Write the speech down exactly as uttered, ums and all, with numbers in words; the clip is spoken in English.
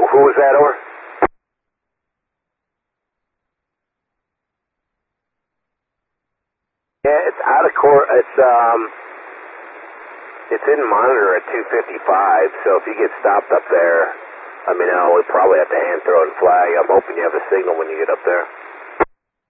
Who was that, over? Yeah, it's out of court. It's, um, it's in monitor at two fifty-five, so if you get stopped up there, let me know. We'll probably have to hand throw and flag. I'm hoping you have a signal when you get up there.